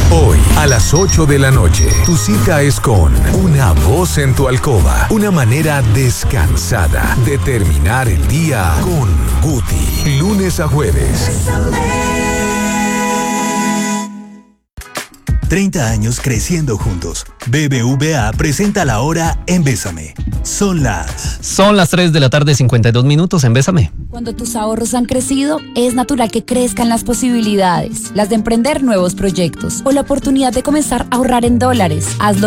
Hoy, a las 8 de la noche, tu cita es con Una Voz en tu Alcoba. Una manera descansada de terminar el día con Guti. Lunes a jueves. 30 años creciendo juntos. BBVA presenta la hora en Bésame. Son las 3 de la tarde, 52 minutos en Bésame. Cuando tus ahorros han crecido, es natural que crezcan las posibilidades, las de emprender nuevos proyectos o la oportunidad de comenzar a ahorrar en dólares. Hazlo